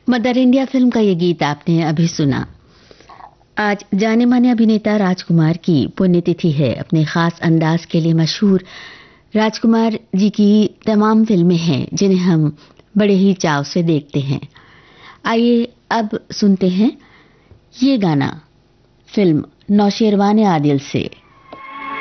Mother India film का ये गीत आपने अभी सुना। आज जाने माने अभिनेता राजकुमार की पुण्यतिथि है। अपने खास अंदाज के लिए मशहूर राजकुमार जी की तमाम फिल्में हैं जिन्हें हम बड़े ही चाव से देखते हैं। आइए अब सुनते हैं ये गाना फिल्म नौशेरवान आदिल से।